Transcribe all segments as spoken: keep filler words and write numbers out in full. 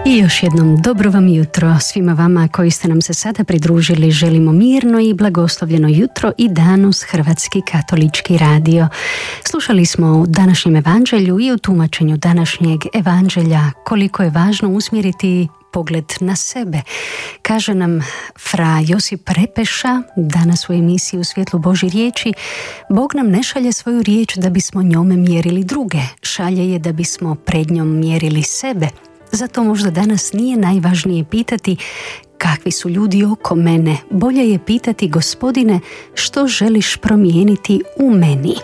I još jednom dobro vam jutro svima vama koji ste nam se sada pridružili. Želimo mirno i blagoslovljeno jutro i dan uz Hrvatski katolički radio. Slušali smo u današnjem evanđelju i u tumačenju današnjeg evanđelja koliko je važno usmjeriti pogled na sebe. Kaže nam fra Josip Repeša danas u emisiji U svjetlu Božje riječi: Bog nam ne šalje svoju riječ da bismo njome mjerili druge, šalje je da bismo pred njom mjerili sebe. Zato možda danas nije najvažnije pitati kakvi su ljudi oko mene. Bolje je pitati: Gospodine, što želiš promijeniti u meni?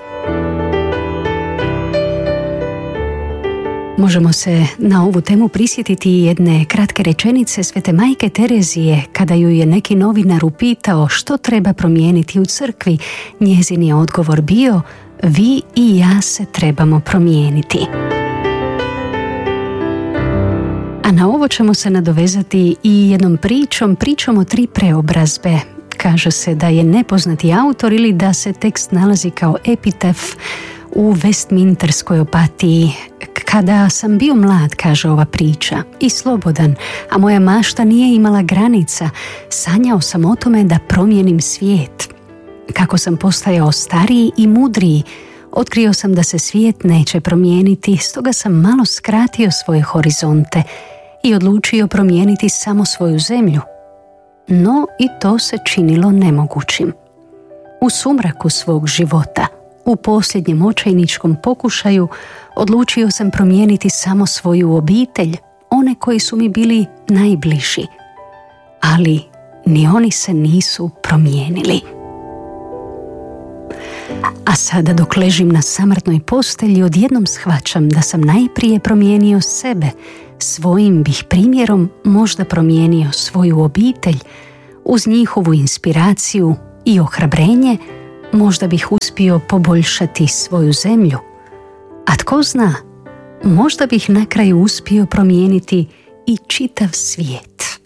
Možemo se na ovu temu prisjetiti jedne kratke rečenice Svete majke Terezije kada ju je neki novinar upitao što treba promijeniti u crkvi. Njezin je odgovor bio: vi i ja se trebamo promijeniti. A na ovo ćemo se nadovezati i jednom pričom, pričom o tri preobrazbe. Kaže se da je nepoznati autor ili da se tekst nalazi kao epitaf u Westminsterskoj opatiji. Kada sam bio mlad, kaže ova priča, i slobodan, a moja mašta nije imala granica, sanjao sam o tome da promijenim svijet. Kako sam postajao stariji i mudriji, otkrio sam da se svijet neće promijeniti, stoga sam malo skratio svoje horizonte i odlučio promijeniti samo svoju zemlju. No i to se činilo nemogućim. U sumraku svog života, u posljednjem očajničkom pokušaju, odlučio sam promijeniti samo svoju obitelj, one koji su mi bili najbliži. Ali ni oni se nisu promijenili. A sada dok ležim na samrtnoj postelji, odjednom shvaćam da sam najprije promijenio sebe. Svojim bih primjerom možda promijenio svoju obitelj. Uz njihovu inspiraciju i ohrabrenje možda bih uspio poboljšati svoju zemlju. A tko zna, možda bih na kraju uspio promijeniti i čitav svijet.